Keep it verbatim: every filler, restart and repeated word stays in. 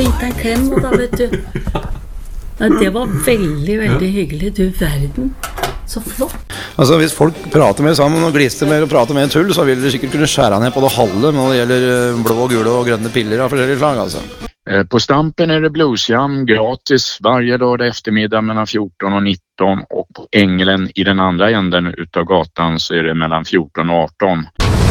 gitt deg en klem nå da, vet du. Ja, det var veldig, veldig hyggelig. Du verden, så flott. Altså, hvis folk prater mer sammen og glister mer og prater mer tull, så vil de sikkert kunne skjære ned på det halve når det gjelder blå, gule og grønne piller av forskjellige slag, altså. På Stampen är det bluesjam gratis varje lördag eftermiddag mellan fjorton och nitton och på Ängelen i den andra änden utav gatan så är det mellan fjorton och arton.